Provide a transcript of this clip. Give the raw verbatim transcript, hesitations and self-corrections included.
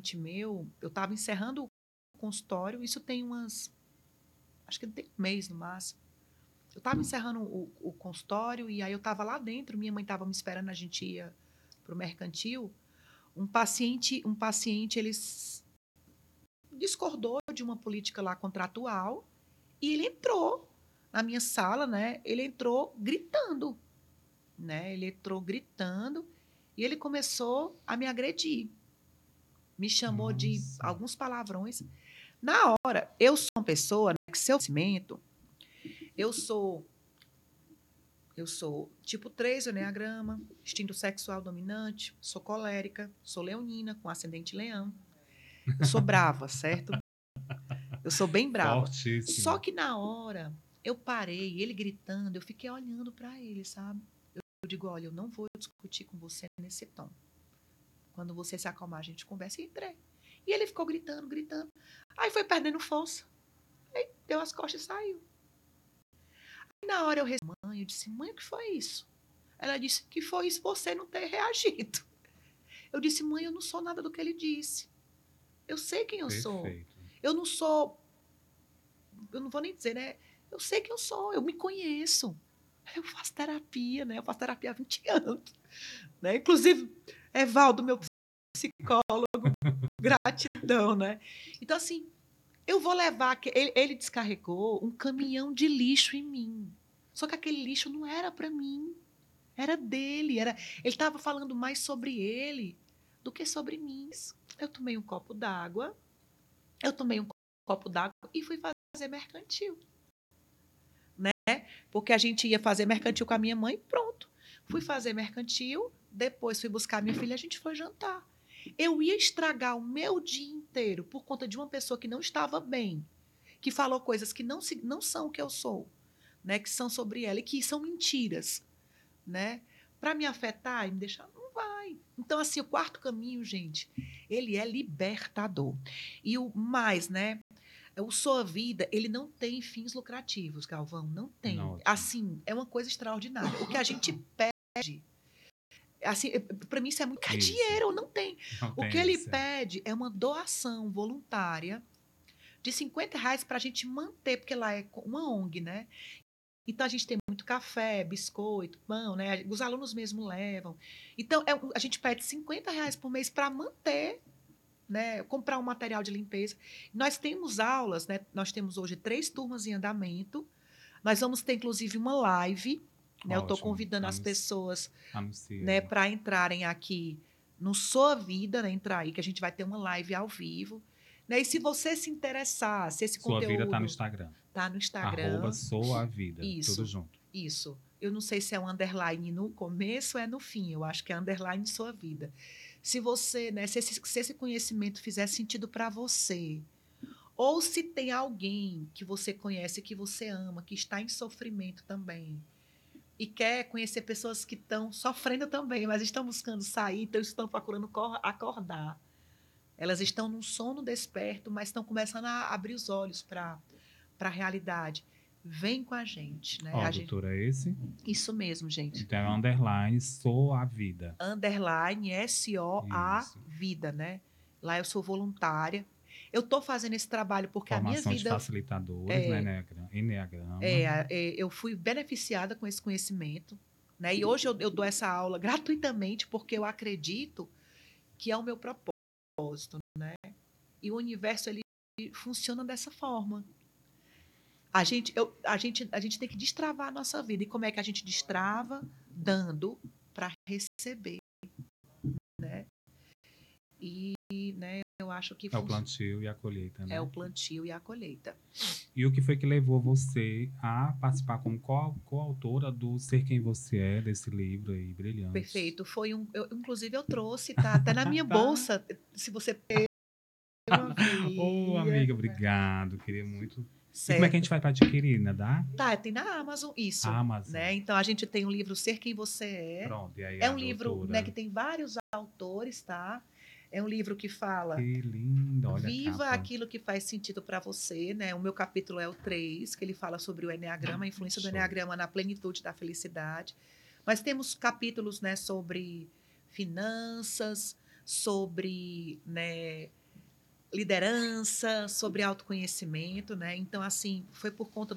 paciente meu, eu estava encerrando o consultório, isso tem umas, acho que tem um mês no máximo. Eu estava encerrando o, o consultório e aí eu estava lá dentro, minha mãe estava me esperando, a gente ia para o mercantil. Um paciente, um paciente, ele discordou de uma política lá contratual e ele entrou na minha sala, né? Ele entrou gritando, né? Ele entrou gritando e ele começou a me agredir. Me chamou de Nossa. alguns palavrões. Na hora, eu sou uma pessoa, né, que seu conhecimento, eu sou eu sou tipo três, Eneagrama, instinto sexual dominante, sou colérica, sou leonina, com ascendente leão. Eu sou brava, certo? Eu sou bem brava. Só Fortíssima. que na hora, eu parei, ele gritando, eu fiquei olhando para ele, sabe? Eu digo, olha, eu não vou discutir com você nesse tom. Quando você se acalmar, a gente conversa e entrei. E ele ficou gritando, gritando. Aí foi perdendo força. Aí deu as costas e saiu. Aí na hora eu respondi, mãe, eu disse, mãe, o que foi isso? Ela disse, que foi isso você não ter reagido. Eu disse, mãe, eu não sou nada do que ele disse. Eu sei quem eu sou. Perfeito. Eu não sou, eu não vou nem dizer, né? Eu sei quem eu sou, eu me conheço. Eu faço terapia, né? Eu faço terapia há vinte anos. Né? Inclusive, Evaldo, meu psicólogo, gratidão, né? Então, assim, eu vou levar. Ele, ele descarregou um caminhão de lixo em mim. Só que aquele lixo não era para mim. Era dele. Era, ele estava falando mais sobre ele do que sobre mim. Eu tomei um copo d'água. Eu tomei um copo d'água e fui fazer mercantil. Né? Porque a gente ia fazer mercantil com a minha mãe, pronto. Fui fazer mercantil, depois fui buscar minha filha, a gente foi jantar. Eu ia estragar o meu dia inteiro por conta de uma pessoa que não estava bem, que falou coisas que não, se, não são o que eu sou, né? Que são sobre ela e que são mentiras, né? Para me afetar e me deixar, não vai. Então, assim, o quarto caminho, gente, ele é libertador. E o mais, né? O Sua Vida, ele não tem fins lucrativos, Galvão, não tem. Ótimo. Assim, é uma coisa extraordinária. O que a gente pede, assim, para mim isso é muito é Isso. dinheiro, não tem. Não O que tem ele isso. É. pede é uma doação voluntária de cinquenta reais para a gente manter, porque lá é uma O N G, né? Então a gente tem muito café, biscoito, pão, né? Os alunos mesmo levam. Então é, a gente pede cinquenta reais por mês para manter, né, comprar um material de limpeza. Nós temos aulas, né, nós temos hoje três turmas em andamento. Nós vamos ter, inclusive, uma live. Né, eu estou Ótimo. convidando as Anunci- pessoas, Anuncia né, aí. para entrarem aqui no Sua Vida, né, entrar aí, que a gente vai ter uma live ao vivo. Né, e se você se interessar, se esse Sua vida tá no conteúdo Instagram. está no Arroba Instagram, sou a vida. Tudo isso, junto. isso. Eu não sei se é um underline no começo ou é no fim. Eu acho que é underline Sua Vida. Se você, né, se esse, se esse conhecimento fizer sentido para você, ou se tem alguém que você conhece, que você ama, que está em sofrimento também, e quer conhecer pessoas que estão sofrendo também, mas estão buscando sair, então estão procurando acordar. Elas estão num sono desperto, mas estão começando a abrir os olhos para a realidade. Vem com a gente, né? Ó, A gente... doutora, esse. Isso mesmo, gente. Então é underline, sou a vida. Underline S O A Isso. vida, né? Lá eu sou voluntária. Eu estou fazendo esse trabalho porque a minha Formação de vida facilitadores, né? é, Eneagrama. Eneagrama. é, é, eu fui beneficiada com esse conhecimento, né? E hoje eu, eu dou essa aula gratuitamente porque eu acredito que é o meu propósito, né? E o universo ele funciona dessa forma. A gente, eu, a gente, a gente tem que destravar a nossa vida. E como é que a gente destrava? Dando para receber, né? E, né, eu acho que É o funciona. plantio e a colheita, É o né? plantio e a colheita. E o que foi que levou você a participar como co- coautora do Ser Quem Você É, desse livro aí, brilhante? Perfeito. Foi um, eu, inclusive eu trouxe, tá até na minha Tá? bolsa. Se você tem uma Ô, filha, amiga, obrigado. Queria muito. E como é que a certo? gente vai para adquirir, né? Dá? Tá, tem na Amazon isso, Amazon. né? Então a gente tem o livro Ser Quem Você É. Pronto, e aí É a um livro, né, doutora. que tem vários autores, tá? É um livro que fala Que lindo, olha a Viva capa. aquilo que faz sentido para você, né? O meu capítulo é o três, que ele fala sobre o Eneagrama, a influência do Show. Eneagrama na plenitude da felicidade. Mas temos capítulos, né, sobre finanças, sobre, né, liderança, sobre autoconhecimento, né? Então, assim, foi por conta